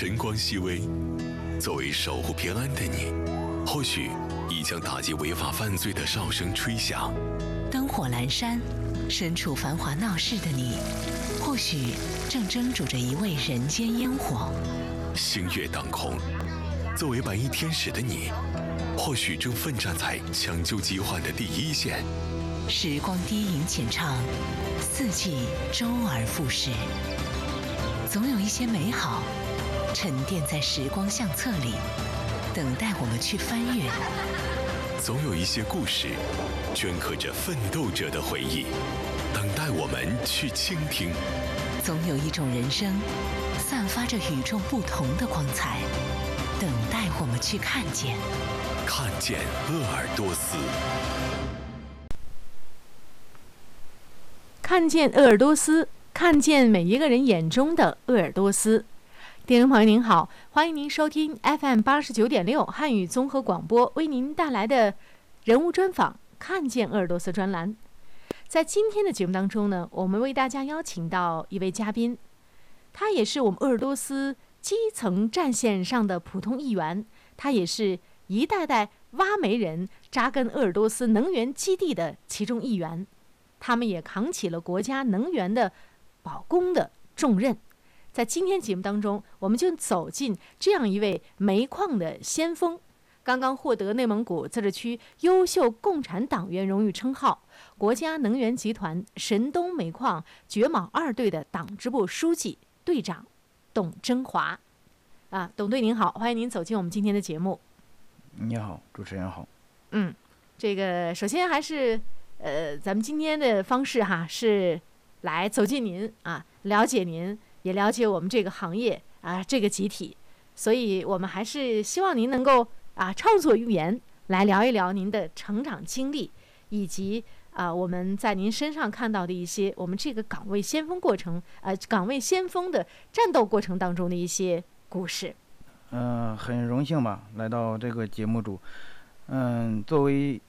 晨光熹微，作为守护平安的你，或许已将打击违法犯罪的哨声吹响。 灯火阑珊，身处繁华闹市的你，或许正蒸煮着一味人间烟火。 星月当空，作为白衣天使的你，或许正奋战在抢救疾患的第一线。 时光低吟浅唱，四季周而复始。总有一些美好沉淀在时光相册里，等待我们去翻阅。 总有一些故事镌刻着奋斗者的回忆，等待我们去倾听。 总有一种人生散发着与众不同的光彩，等待我们去看见。 看见鄂尔多斯， 看见鄂尔多斯，看见每一个人眼中的鄂尔多斯。听众朋友您好，欢迎您收听 FM89.6 汉语综合广播为您带来的人物专访看见鄂尔多斯专栏。在今天的节目当中呢，我们为大家邀请到一位嘉宾，他也是我们鄂尔多斯基层战线上的普通一员，他也是一代代挖煤人扎根鄂尔多斯能源基地的其中一员，他们也扛起了国家能源的保供的重任。在今天节目当中，我们就走进这样一位煤矿的先锋，刚刚获得内蒙古自治区优秀共产党员荣誉称号，国家能源集团神东煤矿掘铆2队的党支部书记、队长董征华。董队您好，欢迎您走进我们今天的节目。 你好，主持人好。 这个首先还是咱们今天的方式是来走进您了解您，也了解我们这个行业这个集体，所以我们还是希望您能够畅所欲言，来聊一聊您的成长经历，以及我们在您身上看到的一些我们这个岗位先锋过程岗位先锋的战斗过程当中的一些故事。 很荣幸吧，来到这个节目组。作为